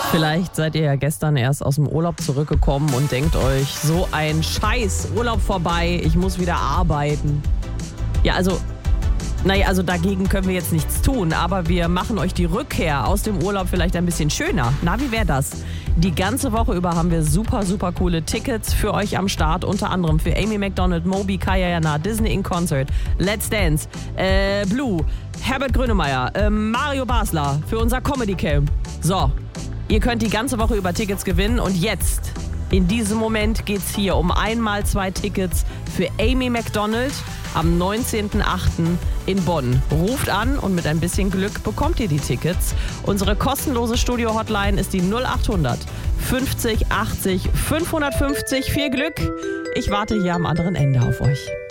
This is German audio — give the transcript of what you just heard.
Vielleicht seid ihr ja gestern erst aus dem Urlaub zurückgekommen und denkt euch, so ein Scheiß, Urlaub vorbei, ich muss wieder arbeiten. Ja, also dagegen können wir jetzt nichts tun, aber wir machen euch die Rückkehr aus dem Urlaub vielleicht ein bisschen schöner. Na, wie wäre das? Die ganze Woche über haben wir super, super coole Tickets für euch am Start, unter anderem für Amy Macdonald, Moby, Kaya Jana, Disney in Concert, Let's Dance, Blue, Herbert Grönemeyer, Mario Basler für unser Comedy Camp. So, ihr könnt die ganze Woche über Tickets gewinnen und jetzt, in diesem Moment geht's hier um 1x2 Tickets für Amy Macdonald am 19.08. in Bonn. Ruft an und mit ein bisschen Glück bekommt ihr die Tickets. Unsere kostenlose Studio-Hotline ist die 0800 50 80 550. Viel Glück. Ich warte hier am anderen Ende auf euch.